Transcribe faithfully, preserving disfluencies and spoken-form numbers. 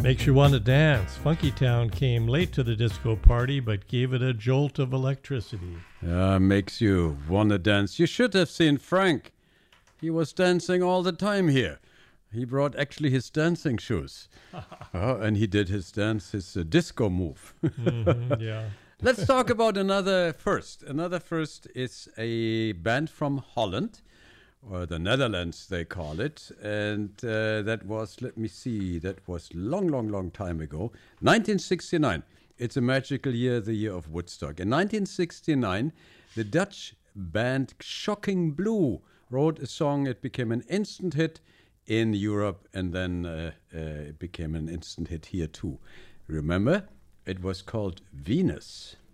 Makes you want to dance. Funky Town came late to the disco party, but gave it a jolt of electricity. Uh, makes you want to dance. You should have seen Frank. He was dancing all the time here. He brought actually his dancing shoes. Oh, and he did his dance, his uh, disco move. Mm-hmm, yeah. Let's talk about another first. Another first is a band from Holland, or the Netherlands they call it. And uh, that was, let me see, that was long, long, long time ago. nineteen sixty-nine. It's a magical year, the year of Woodstock. In nineteen sixty-nine, the Dutch band Shocking Blue wrote a song. It became an instant hit in Europe, and then uh, uh, it became an instant hit here too. Remember? It was called Venus.